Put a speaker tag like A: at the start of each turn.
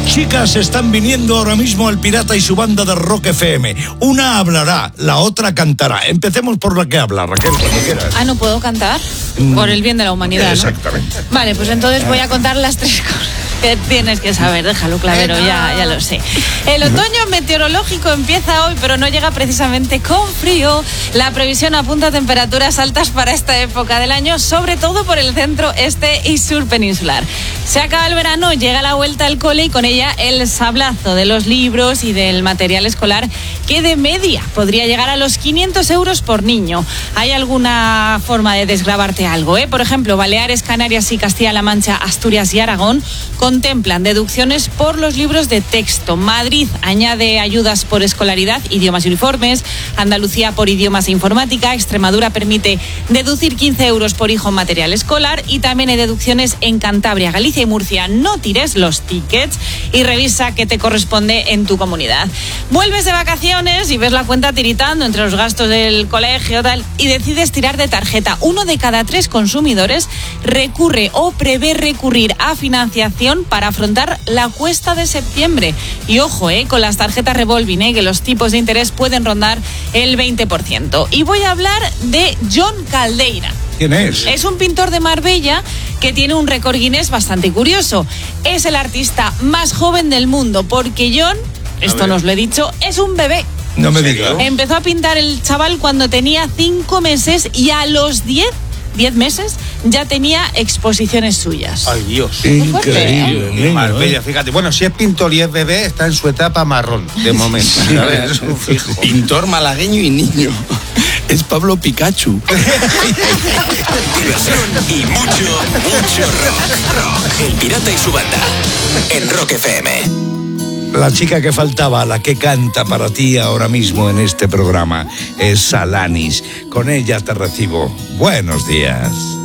A: chicas están viniendo ahora mismo El Pirata y su banda de Rock FM. Una hablará, la otra cantará. Empecemos por la que habla, Raquel, cuando quieras.
B: ¿No puedo cantar? Por el bien de la humanidad, ¿no?
A: Exactamente.
B: Vale, pues entonces voy a contar las 3 cosas que tienes que saber. Déjalo, Clavero, ya lo sé. El otoño meteorológico empieza hoy, pero no llega precisamente con frío. La previsión apunta a temperaturas altas para esta época del año, sobre todo por el centro, este y sur peninsular. Se acaba el verano, llega la vuelta al cole y con ella el sablazo de los libros y del material escolar, que de media podría llegar a los 500 euros por niño. ¿Hay alguna forma de desgravarte algo? Por ejemplo, Baleares, Canarias y Castilla-La Mancha, Asturias y Aragón contemplan deducciones por los libros de texto. Madrid añade ayudas por escolaridad, idiomas y uniformes. Andalucía por idiomas e informática. Extremadura permite deducir 15 euros por hijo en material escolar. Y también hay deducciones en Cantabria, Galicia y Murcia. No tires los tickets y revisa qué te corresponde en tu comunidad. Vuelves de vacaciones y ves la cuenta tiritando entre los gastos del colegio tal, y decides tirar de tarjeta. 1 de cada 3 consumidores recurre o prevé recurrir a financiación para afrontar la cuesta de septiembre. Y ojo, con las tarjetas revolving, que los tipos de interés pueden rondar el 20%. Y voy a hablar de John Caldeira.
A: ¿Quién es?
B: Es un pintor de Marbella que tiene un récord Guinness bastante curioso. Es el artista más joven del mundo porque John, esto no os lo he dicho, es un bebé.
A: No me digas.
B: Empezó a pintar el chaval cuando tenía 5 meses y a los 10 meses ya tenía exposiciones suyas.
C: Ay, Dios.
A: Increíble.
C: Marbella, fíjate. Bueno, si es pintor y es bebé, está en su etapa marrón, de momento. ¿Sabes? Es un fijo.
D: Pintor malagueño y niño. Es Pablo Pikachu.
E: Diversión y mucho rock. El Pirata y su banda. En Rock FM.
A: La chica que faltaba, la que canta para ti ahora mismo en este programa, es Alanis. Con ella te recibo. Buenos días.